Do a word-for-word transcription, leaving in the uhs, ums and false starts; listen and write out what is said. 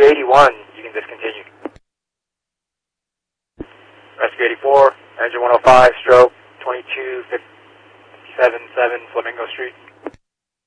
eighty-one, you can discontinue. Rescue eighty-four, engine one oh five, stroke twenty-two fifty-seven seven Flamingo Street.